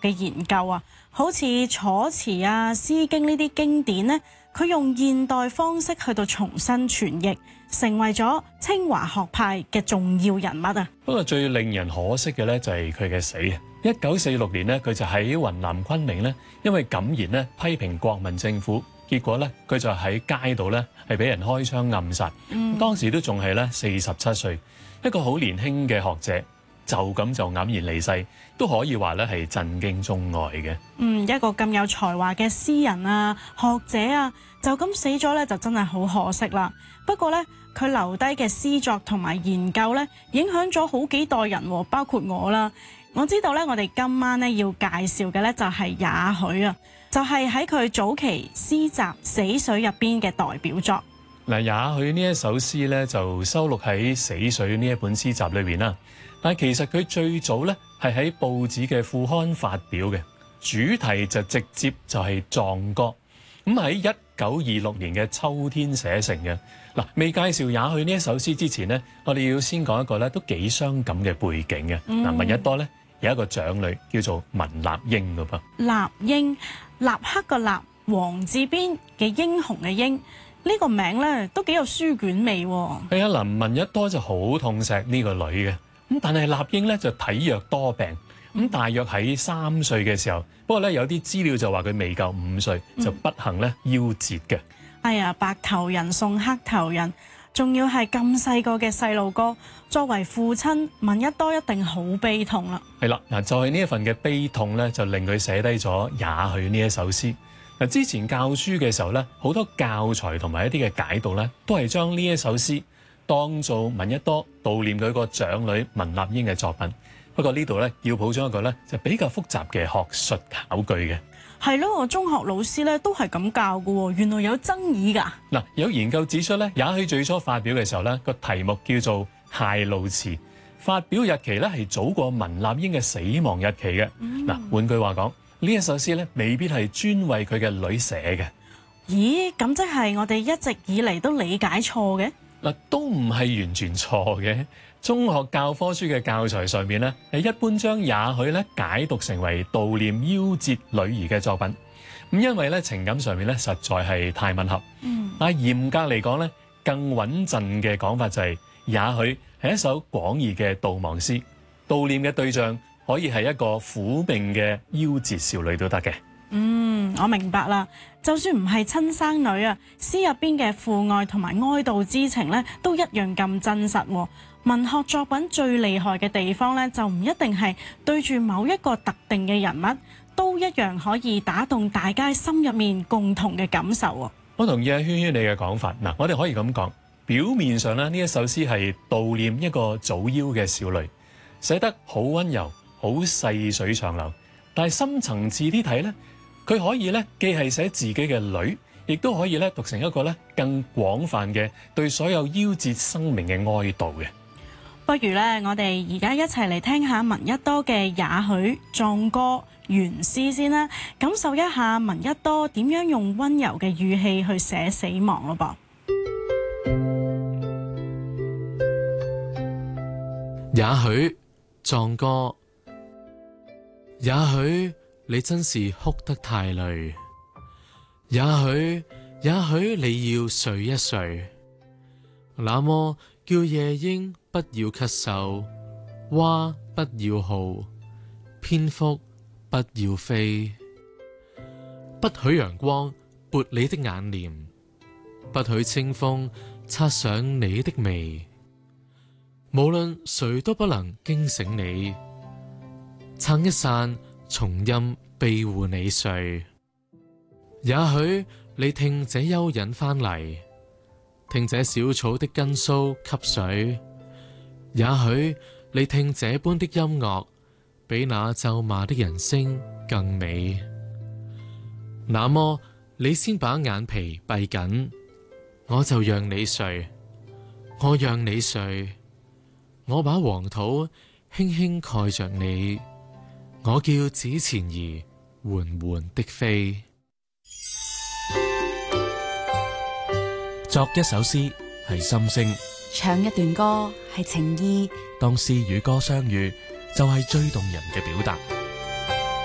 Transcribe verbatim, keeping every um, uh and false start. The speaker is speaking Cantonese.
嘅研究啊，好似《楚辭》啊、《詩經》呢啲經典呢，佢用現代方式去到重新傳譯，成為咗清華學派嘅重要人物啊。 不過最令人可惜嘅咧就係佢嘅死啊！一九四六年呢，佢就喺雲南昆明呢，因為敢言呢批評國民政府，結果咧佢就喺街度咧係俾人開槍暗殺。嗯、當時都仲係咧四十七歲，一個好年輕嘅學者，就咁就黯然離世，都可以話咧係震驚中外嘅。 嗯，一個咁有才華嘅詩人啊、學者啊，就咁死咗咧，就真係好可惜啦。不過咧，佢留低嘅詩作同埋研究咧，影響咗好幾代人，包括我啦。我知道咧，我哋今晚咧要介紹嘅咧就係也許啊，就係喺佢早期詩集《死水》入邊嘅代表作。 嗱，也許呢一首詩咧就收錄喺《死水》呢一本詩集裏邊啦。但係其實佢最早咧係喺報紙嘅副刊發表嘅，主題就直接就係壯歌。咁喺一九二六年嘅秋天寫成嘅。嗱，未介紹也許呢一首詩之前呢，我哋要先講一個咧都幾傷感嘅背景嘅。嗱、嗯，聞一多咧有一個長女叫做文立英噶噃。 立英，立刻個立，王字邊嘅英雄嘅英，呢、這個名咧都幾有書卷味。係啊， 嗱，聞一多就好痛錫呢個女嘅。咁但係立英咧就體弱多病，咁大約喺三歲嘅時候，不過咧有啲資料就話佢未夠五歲就不幸咧夭折嘅。 哎呀，白頭人送黑頭人，仲要係咁細個嘅細路哥，作為父親，聞一多一定好悲痛啦。 係啦，嗱，就係呢一份嘅悲痛咧，就令佢寫低咗也許呢一首詩。嗱，之前教書嘅時候咧，好多教材同埋一啲嘅解讀咧，都係將呢一首詩當做聞一多悼念佢個長女文立英嘅作品。不過呢度咧要補充一個咧，就比較複雜嘅學術考據嘅。 係咯，我中學老師咧都係咁教嘅喎，原來有爭議㗎。嗱， 有研究指出咧，也許最初發表嘅時候咧，個題目叫做《謝露詞》，發表日期咧係早過文立英嘅死亡日期嘅。嗱、嗯，換句話講，呢一首詩咧未必係專為佢嘅女寫嘅。 咦？咁即係我哋一直以嚟都理解錯嘅？ 嗱，都唔係完全錯嘅。中學教科書嘅教材上面咧，係一般將也許咧解讀成為悼念夭折女兒嘅作品。咁因為咧情感上面咧實在係太吻合。嗯。但係嚴格嚟講咧，更穩陣嘅講法就係、是、也許係一首廣義嘅悼亡詩，悼念嘅對象可以係一個苦命嘅夭折少女都得嘅。 嗯，我明白啦。就算唔係親生女啊，詩入邊嘅父愛同埋哀悼之情咧，都一樣咁真實。文學作品最厲害嘅地方咧，就唔一定係對住某一個特定嘅人物，都一樣可以打動大家心入面共同嘅感受。 我同意阿圈圈你嘅講法。嗱，我哋可以咁講，表面上咧呢一首詩係悼念一個早夭嘅少女，寫得好溫柔，好細水長流。但係深層次啲睇咧，佢可以咧既係寫自己嘅女，亦都可以咧讀成一個咧更廣泛嘅對所有夭折生命嘅哀悼嘅。 不如咧，我哋而家一齊嚟聽下聞一多嘅也許壯歌原詩先啦，感受一下聞一多點樣用溫柔嘅語氣去寫死亡咯噃。 也許壯歌，也許你真是哭得太累，也許也許你要睡一睡，那麼叫夜鶯不要咳嗽，蛙不要號，蝙蝠不要飛，不許陽光撥你的眼簾，不許清風擦上你的眉，無論誰都不能驚醒你，撐一傘松蔭庇護你睡。也許你聽這幽隱翻嚟，聽這小草的根鬚吸水，也許你聽這般的音樂，比那咒罵的人聲更美。那麼你先把眼皮閉緊，我就讓你睡，我讓你睡，我把黃土輕輕蓋着你，我叫紙錢兒緩緩的飛。 作一首詩係心聲， 唱一段歌係情意， 當詩與歌相遇，就係最動人嘅表達。